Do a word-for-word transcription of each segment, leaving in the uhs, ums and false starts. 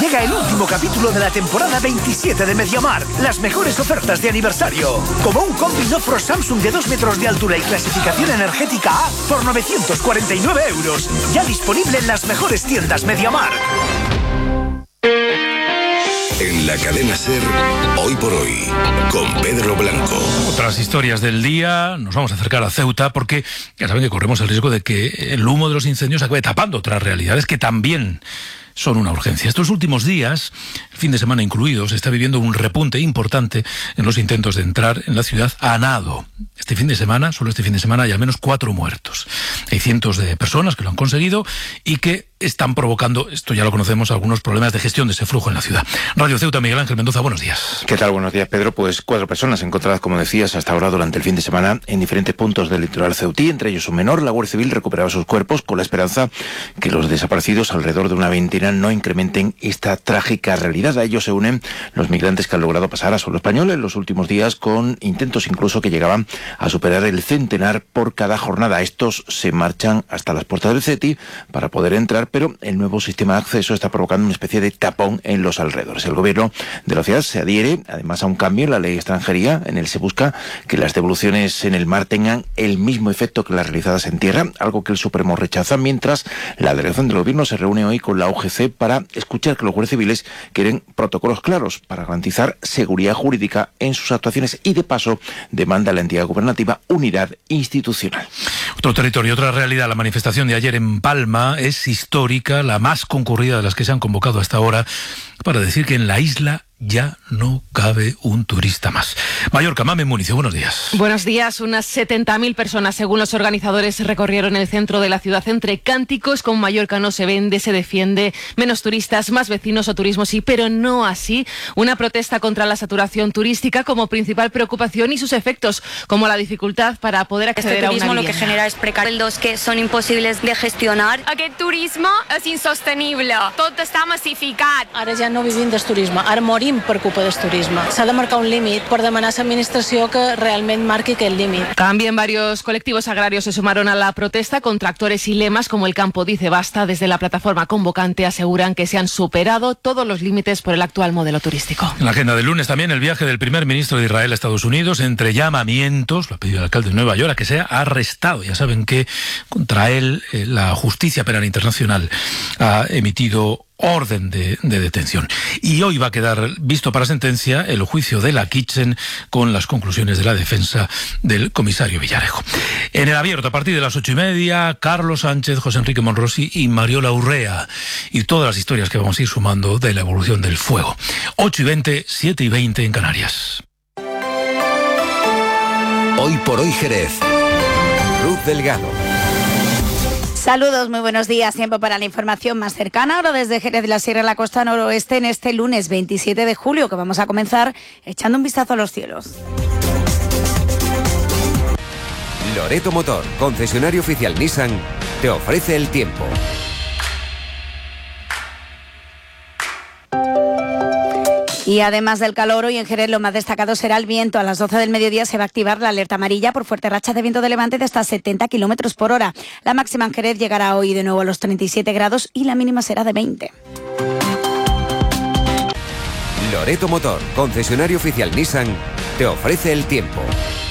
Llega el último capítulo de la temporada veintisiete de MediaMarkt. Las mejores ofertas de aniversario. Como un combi Nofro Samsung de dos metros de altura y clasificación energética A por novecientos cuarenta y nueve euros. Ya disponible en las mejores tiendas MediaMarkt. En la cadena SER, Hoy por Hoy, con Pedro Blanco. Otras historias del día, nos vamos a acercar a Ceuta porque ya saben que corremos el riesgo de que el humo de los incendios acabe tapando otras realidades que también son una urgencia. Estos últimos días, el fin de semana incluido, se está viviendo un repunte importante en los intentos de entrar en la ciudad a nado. Este fin de semana, solo este fin de semana, hay al menos cuatro muertos. Hay cientos de personas que lo han conseguido y que están provocando, esto ya lo conocemos, algunos problemas de gestión de ese flujo en la ciudad. Radio Ceuta, Miguel Ángel Mendoza, buenos días. ¿Qué tal? Buenos días, Pedro. Pues cuatro personas encontradas, como decías, hasta ahora durante el fin de semana en diferentes puntos del litoral ceutí, entre ellos un menor. La Guardia Civil recuperaba sus cuerpos con la esperanza que los desaparecidos, alrededor de una veintena, no incrementen esta trágica realidad. A ellos se unen los migrantes que han logrado pasar a suelo español en los últimos días, con intentos incluso que llegaban a superar el centenar por cada jornada. Estos se marchan hasta las puertas del CETI para poder entrar, pero el nuevo sistema de acceso está provocando una especie de tapón en los alrededores. El gobierno de la ciudad se adhiere además a un cambio en la ley de extranjería. En él se busca que las devoluciones en el mar tengan el mismo efecto que las realizadas en tierra, algo que el Supremo rechaza, mientras la delegación del gobierno se reúne hoy con la U G C para escuchar que los guardias civiles quieren protocolos claros para garantizar seguridad jurídica en sus actuaciones y, de paso, demanda a la entidad gubernativa unidad institucional. Otro territorio, otra realidad. La manifestación de ayer en Palma es histórica, la más concurrida de las que se han convocado hasta ahora, para decir que en la isla ya no cabe un turista más. Mallorca, Mamen Municio, buenos días. Buenos días. Unas setenta mil personas, según los organizadores, recorrieron el centro de la ciudad entre cánticos con Mallorca no se vende, se defiende, menos turistas, más vecinos o turismo sí, pero no así. Una protesta contra la saturación turística como principal preocupación y sus efectos, como la dificultad para poder acceder este a una vivienda. Este turismo lo que genera es precarios que son imposibles de gestionar. Aquest turisme és insostenible, tot està massificat. Ara ja no vivim del turisme, ara morim per culpa del turisme. S'ha de marcar un límit per demanar a l'administració que realment marqui aquest límit. También varios colectivos agrarios se sumaron a la protesta con tractores y lemas como el Campo Dice Basta. Desde la plataforma convocante aseguran que se han superado todos los límites por el actual modelo turístico. En la agenda del lunes también el viaje del primer ministro de Israel a Estados Unidos, entre llamamientos, lo ha pedido el alcalde de Nueva York, a que sea arrestado. Ya saben que contra él eh, la Justicia Penal Internacional ha emitido orden de, de detención. Y hoy va a quedar visto para sentencia el juicio de la Kitchen con las conclusiones de la defensa del comisario Villarejo. En el abierto, a partir de las ocho y media, Carlos Sánchez, José Enrique Monrosi y Mariola Urrea. Y todas las historias que vamos a ir sumando de la evolución del fuego. ocho y veinte, siete y veinte en Canarias. Hoy por Hoy Jerez. Ruth Delgado. Saludos, muy buenos días. Tiempo para la información más cercana. Ahora desde Jerez de la Sierra, la costa noroeste, en este lunes veintisiete de julio, que vamos a comenzar echando un vistazo a los cielos. Loreto Motor, concesionario oficial Nissan, te ofrece el tiempo. Y además del calor, hoy en Jerez lo más destacado será el viento. A las doce del mediodía se va a activar la alerta amarilla por fuerte racha de viento de levante de hasta setenta kilómetros por hora. La máxima en Jerez llegará hoy de nuevo a los treinta y siete grados y la mínima será de veinte. Loreto Motor, concesionario oficial Nissan, te ofrece el tiempo.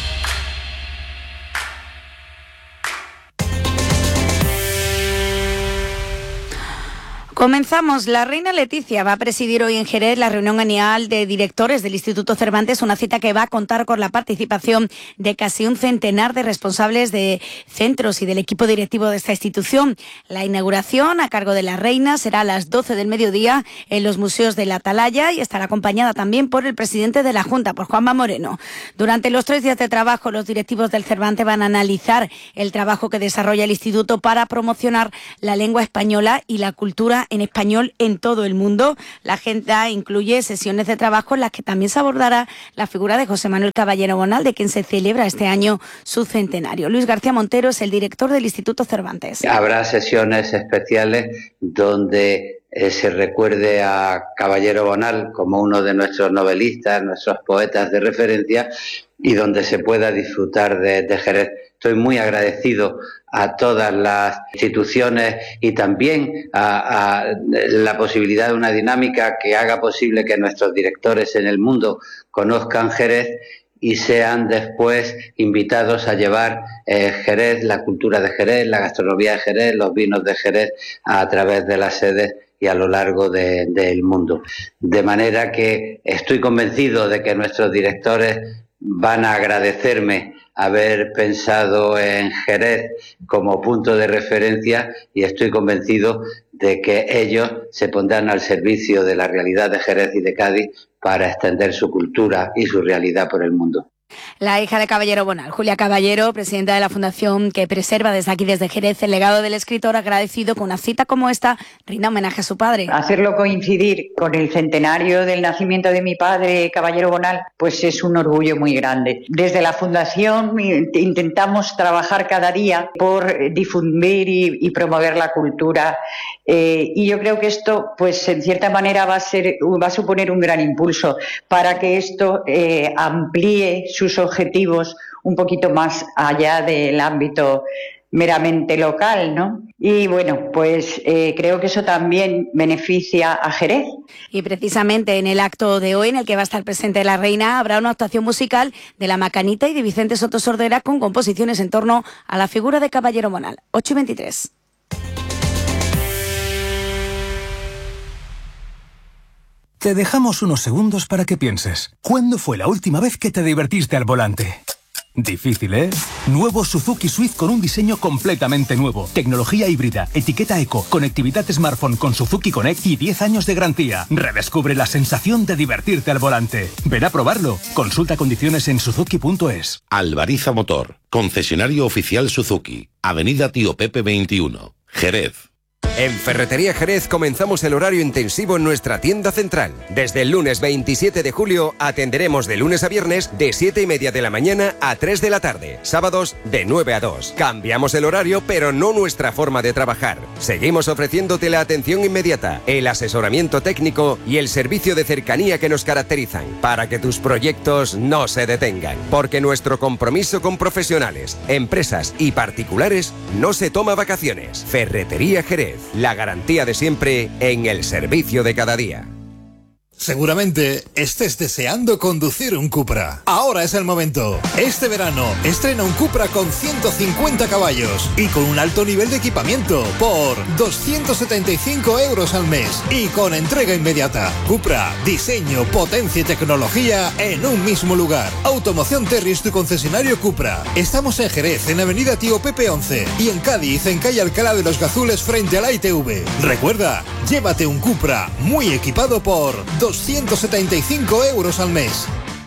Comenzamos. La reina Leticia va a presidir hoy en Jerez la reunión anual de directores del Instituto Cervantes, una cita que va a contar con la participación de casi un centenar de responsables de centros y del equipo directivo de esta institución. La inauguración, a cargo de la reina, será a las doce del mediodía en los museos de la Atalaya y estará acompañada también por el presidente de la Junta, por Juanma Moreno. Durante los tres días de trabajo, los directivos del Cervantes van a analizar el trabajo que desarrolla el instituto para promocionar la lengua española y la cultura en español en todo el mundo. La agenda incluye sesiones de trabajo en las que también se abordará la figura de José Manuel Caballero Bonal, de quien se celebra este año su centenario. Luis García Montero es el director del Instituto Cervantes. Habrá sesiones especiales donde eh, se recuerde a Caballero Bonal como uno de nuestros novelistas, nuestros poetas de referencia, y donde se pueda disfrutar de, de Jerez Estoy muy agradecido a todas las instituciones y también a, a la posibilidad de una dinámica que haga posible que nuestros directores en el mundo conozcan Jerez y sean después invitados a llevar eh, Jerez, la cultura de Jerez, la gastronomía de Jerez, los vinos de Jerez a través de las sedes y a lo largo de, del mundo. De manera que estoy convencido de que nuestros directores van a agradecerme haber pensado en Jerez como punto de referencia y estoy convencido de que ellos se pondrán al servicio de la realidad de Jerez y de Cádiz para extender su cultura y su realidad por el mundo. La hija de Caballero Bonal, Julia Caballero, presidenta de la fundación que preserva desde aquí, desde Jerez, el legado del escritor, agradecido con una cita como esta, rinda homenaje a su padre. Hacerlo coincidir con el centenario del nacimiento de mi padre, Caballero Bonal, pues es un orgullo muy grande. Desde la fundación intentamos trabajar cada día por difundir y, y promover la cultura eh, y yo creo que esto, pues en cierta manera va a ser, va a suponer un gran impulso para que esto eh, amplíe sus objetivos un poquito más allá del ámbito meramente local, ¿no? Y bueno, pues eh, creo que eso también beneficia a Jerez. Y precisamente en el acto de hoy, en el que va a estar presente la reina, habrá una actuación musical de La Macanita y de Vicente Soto Sordera con composiciones en torno a la figura de Caballero Bonal. ocho y veintitrés. Te dejamos unos segundos para que pienses. ¿Cuándo fue la última vez que te divertiste al volante? Difícil, ¿eh? Nuevo Suzuki Swift con un diseño completamente nuevo. Tecnología híbrida, etiqueta eco, conectividad smartphone con Suzuki Connect y diez años de garantía. Redescubre la sensación de divertirte al volante. Ven a probarlo. Consulta condiciones en suzuki punto es. Albariza Motor, concesionario oficial Suzuki. Avenida Tío Pepe veintiuno, Jerez. En Ferretería Jerez comenzamos el horario intensivo en nuestra tienda central. Desde el lunes veintisiete de julio atenderemos de lunes a viernes de siete y media de la mañana a tres de la tarde. Sábados de nueve a dos. Cambiamos el horario, pero no nuestra forma de trabajar. Seguimos ofreciéndote la atención inmediata, el asesoramiento técnico y el servicio de cercanía que nos caracterizan, para que tus proyectos no se detengan. Porque nuestro compromiso con profesionales, empresas y particulares no se toma vacaciones. Ferretería Jerez. La garantía de siempre en el servicio de cada día. Seguramente estés deseando conducir un Cupra. Ahora es el momento. Este verano estrena un Cupra con ciento cincuenta caballos y con un alto nivel de equipamiento por doscientos setenta y cinco euros al mes y con entrega inmediata. Cupra, diseño, potencia y tecnología en un mismo lugar. Automoción Terry es tu concesionario Cupra. Estamos en Jerez, en Avenida Tío Pepe once y en Cádiz, en calle Alcalá de los Gazules frente a la I T V. Recuerda, llévate un Cupra muy equipado por doscientos setenta y cinco euros al mes.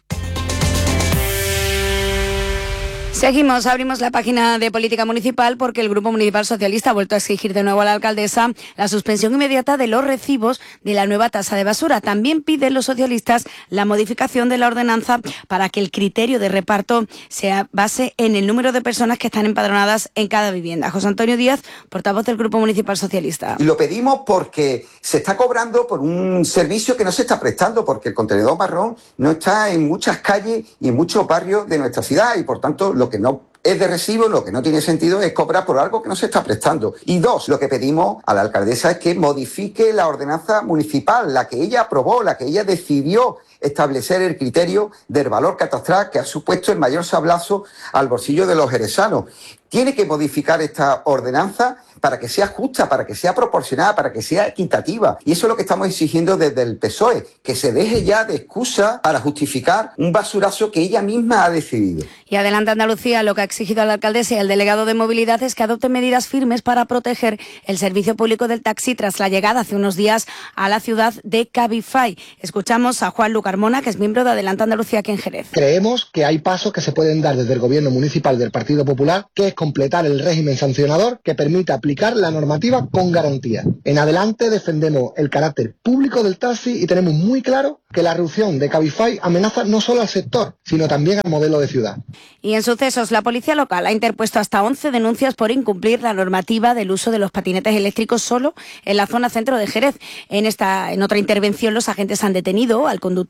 Seguimos, abrimos la página de política municipal porque el Grupo Municipal Socialista ha vuelto a exigir de nuevo a la alcaldesa la suspensión inmediata de los recibos de la nueva tasa de basura. También piden los socialistas la modificación de la ordenanza para que el criterio de reparto se base en el número de personas que están empadronadas en cada vivienda. José Antonio Díaz, portavoz del Grupo Municipal Socialista. Y lo pedimos porque se está cobrando por un servicio que no se está prestando, porque el contenedor marrón no está en muchas calles y en muchos barrios de nuestra ciudad y por tanto lo que no es de recibo, lo que no tiene sentido es cobrar por algo que no se está prestando. Y dos, lo que pedimos a la alcaldesa es que modifique la ordenanza municipal, la que ella aprobó, la que ella decidió establecer el criterio del valor catastral que ha supuesto el mayor sablazo al bolsillo de los jerezanos. Tiene que modificar esta ordenanza para que sea justa, para que sea proporcionada, para que sea equitativa. Y eso es lo que estamos exigiendo desde el P S O E, que se deje ya de excusa para justificar un basurazo que ella misma ha decidido. Y Adelante Andalucía lo que ha exigido a la alcaldesa y al delegado de movilidad es que adopte medidas firmes para proteger el servicio público del taxi tras la llegada hace unos días a la ciudad de Cabify. Escuchamos a Juan Lucarmona, que es miembro de Adelante Andalucía aquí en Jerez. Creemos que hay pasos que se pueden dar desde el gobierno municipal del Partido Popular, que es completar el régimen sancionador que permita aplicar la normativa con garantía. En adelante defendemos el carácter público del taxi y tenemos muy claro que la reducción de Cabify amenaza no solo al sector, sino también al modelo de ciudad. Y en sucesos, la policía local ha interpuesto hasta once denuncias por incumplir la normativa del uso de los patinetes eléctricos solo en la zona centro de Jerez. En esta, en otra intervención, los agentes han detenido al conductor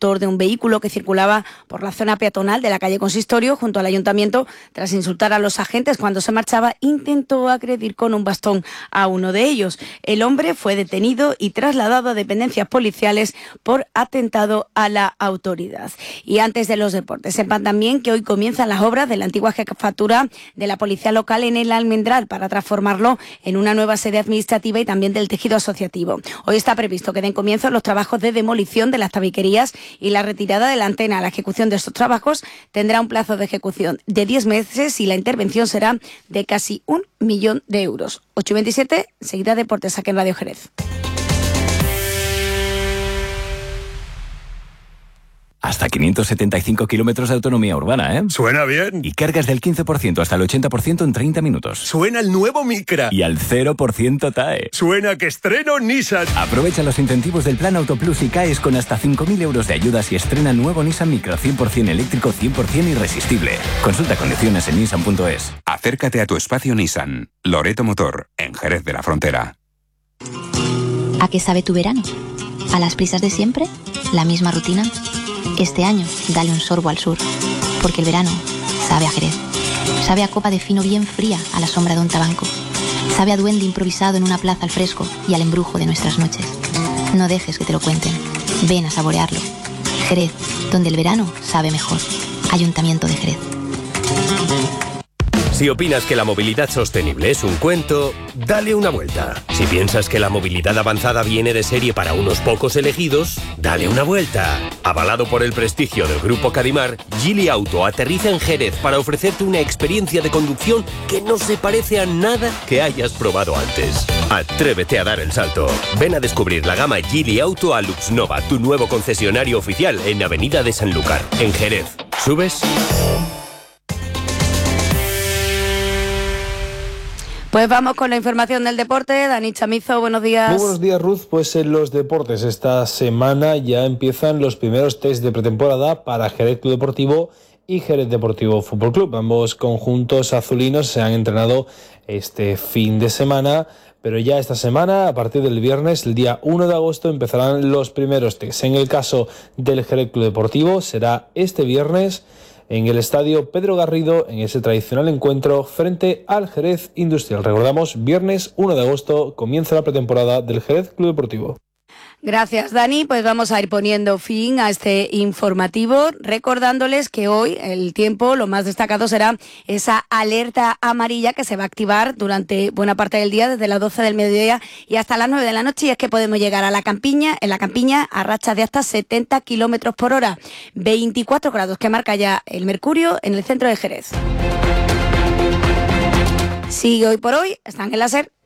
conductor de un vehículo que circulaba por la zona peatonal de la calle Consistorio junto al ayuntamiento. Tras insultar a los agentes cuando se marchaba, intentó agredir con un bastón a uno de ellos. El hombre fue detenido y trasladado a dependencias policiales por atentado a la autoridad. Y antes de los deportes, sepan también que hoy comienzan las obras de la antigua jefatura de la policía local en el Almendral para transformarlo en una nueva sede administrativa y también del tejido asociativo. Hoy está previsto que den comienzo los trabajos de demolición de las tabiquerías y la retirada de la antena. La ejecución de estos trabajos tendrá un plazo de ejecución de diez meses y la intervención será de casi un millón de euros. ocho y veintisiete, seguida Deportes aquí en Radio Jerez. Hasta quinientos setenta y cinco kilómetros de autonomía urbana, ¿eh? Suena bien. Y cargas del quince por ciento hasta el ochenta por ciento en treinta minutos. Suena el nuevo Micra. Y al cero por ciento T A E. Suena que estreno Nissan. Aprovecha los incentivos del Plan Auto Plus y caes con hasta cinco mil euros de ayudas y estrena nuevo Nissan Micra cien por ciento eléctrico, cien por ciento irresistible. Consulta condiciones en nissan punto es. Acércate a tu espacio Nissan. Loreto Motor, en Jerez de la Frontera. ¿A qué sabe tu verano? ¿A las prisas de siempre? ¿La misma rutina? Este año, dale un sorbo al sur, porque el verano sabe a Jerez. Sabe a copa de fino bien fría a la sombra de un tabanco. Sabe a duende improvisado en una plaza al fresco y al embrujo de nuestras noches. No dejes que te lo cuenten. Ven a saborearlo. Jerez, donde el verano sabe mejor. Ayuntamiento de Jerez. Si opinas que la movilidad sostenible es un cuento, dale una vuelta. Si piensas que la movilidad avanzada viene de serie para unos pocos elegidos, dale una vuelta. Avalado por el prestigio del Grupo Cadimar, Geely Auto aterriza en Jerez para ofrecerte una experiencia de conducción que no se parece a nada que hayas probado antes. Atrévete a dar el salto. Ven a descubrir la gama Geely Auto a Luxnova, tu nuevo concesionario oficial en Avenida de Sanlúcar, en Jerez. ¿Subes? Pues vamos con la información del deporte. Dani Chamizo, buenos días. Muy buenos días, Ruth. Pues en los deportes esta semana ya empiezan los primeros test de pretemporada para Jerez Club Deportivo y Jerez Deportivo Fútbol Club. Ambos conjuntos azulinos se han entrenado este fin de semana, pero ya esta semana, a partir del viernes, el día uno de agosto, empezarán los primeros test. En el caso del Jerez Club Deportivo será este viernes en el estadio Pedro Garrido, en ese tradicional encuentro frente al Jerez Industrial. Recordamos, viernes uno de agosto comienza la pretemporada del Jerez Club Deportivo. Gracias, Dani. Pues vamos a ir poniendo fin a este informativo, recordándoles que hoy el tiempo, lo más destacado será esa alerta amarilla que se va a activar durante buena parte del día, desde las doce del mediodía y hasta las nueve de la noche, y es que podemos llegar a la campiña, en la campiña a rachas de hasta setenta kilómetros por hora, veinticuatro grados que marca ya el mercurio en el centro de Jerez. Sigue hoy por hoy, están en la SER.